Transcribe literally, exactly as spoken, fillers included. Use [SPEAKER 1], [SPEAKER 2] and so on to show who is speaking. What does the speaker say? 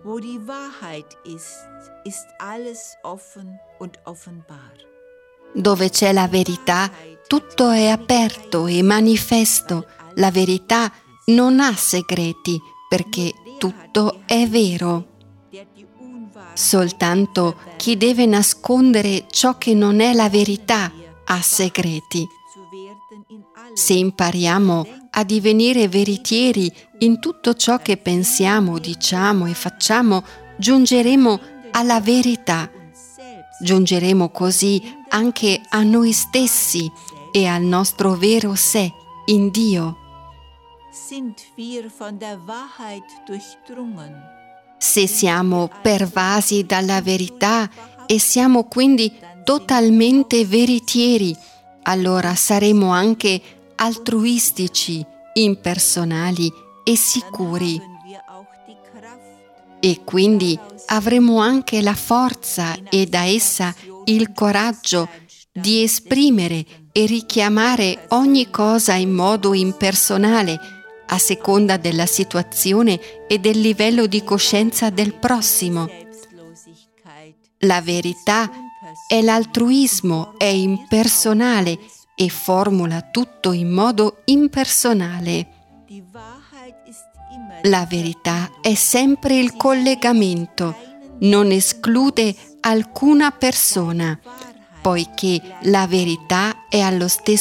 [SPEAKER 1] Wo die Wahrheit ist, ist alles offen und offenbar.
[SPEAKER 2] Dove c'è la verità, tutto è aperto e manifesto. La verità non ha segreti, perché tutto è vero. Soltanto chi deve nascondere ciò che non è la verità ha segreti. Se impariamo a divenire veritieri in tutto ciò che pensiamo, diciamo e facciamo, giungeremo alla verità. Giungeremo così anche a noi stessi e al nostro vero sé in Dio.
[SPEAKER 1] Sind wir von der Wahrheit durchdrungen?
[SPEAKER 2] Se siamo pervasi dalla verità e siamo quindi totalmente veritieri, allora saremo anche altruistici, impersonali e sicuri. E quindi avremo anche la forza e da essa il coraggio di esprimere e richiamare ogni cosa in modo impersonale, a seconda della situazione e del livello di coscienza del prossimo. La verità è l'altruismo, è impersonale e formula tutto in modo impersonale. La verità è sempre il collegamento, non esclude alcuna persona, poiché la verità è allo stesso